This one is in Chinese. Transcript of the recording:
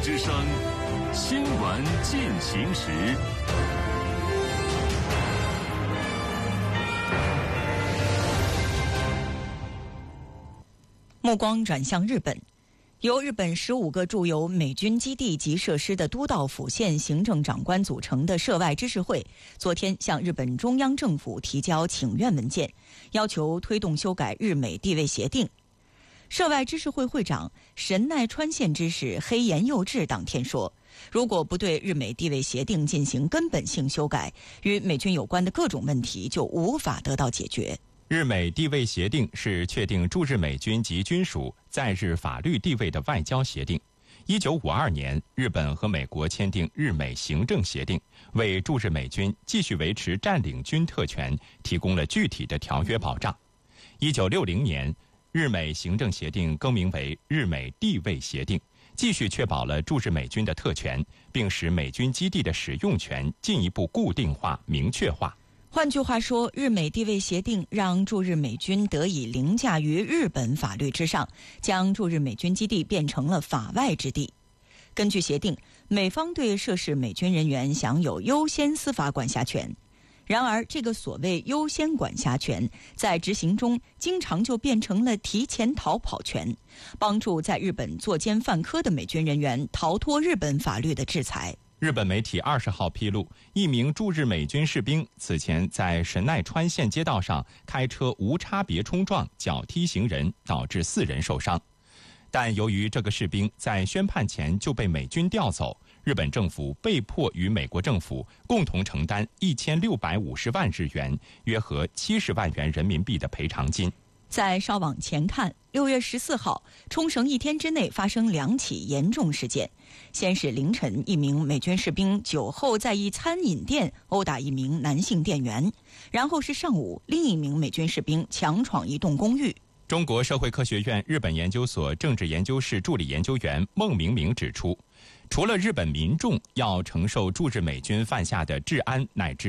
之声，新闻进行时。 目光转向日本，由日本15个驻有美军基地及设施的都道府县行政长官组成的涉外知事会，昨天向日本中央政府提交请愿文件，要求推动修改日美地位协定。涉外知事会会长神奈川县知事黑岩佑治当天说，如果不对日美地位协定进行根本性修改，与美军有关的各种问题就无法得到解决。 日美地位协定是确定驻日美军及军属在日法律地位的外交协定。1952年，日本和美国签订日美行政协定，为驻日美军继续维持占领军特权提供了具体的条约保障。1960年，日美行政协定更名为日美地位协定，继续确保了驻日美军的特权，并使美军基地的使用权进一步固定化、明确化。 换句话说，日美地位协定让驻日美军得以凌驾于日本法律之上，将驻日美军基地变成了法外之地。根据协定，美方对涉事美军人员享有优先司法管辖权。然而，这个所谓优先管辖权在执行中经常就变成了提前逃跑权，帮助在日本作奸犯科的美军人员逃脱日本法律的制裁。 日本媒体20号披露，一名驻日美军士兵此前在神奈川县街道上开车无差别冲撞、脚踢行人，导致4人受伤。但由于这个士兵在宣判前就被美军调走，日本政府被迫与美国政府共同承担1650万日元，约合70万元人民币的赔偿金。 再稍往前看，6月14号，冲绳一天之内发生2起严重事件。先是凌晨，一名美军士兵酒后在一餐饮店殴打一名男性店员，然后是上午，另一名美军士兵强闯一栋公寓。 中国社会科学院日本研究所政治研究室助理研究员孟明明指出，除了日本民众要承受驻日美军犯下的治安乃至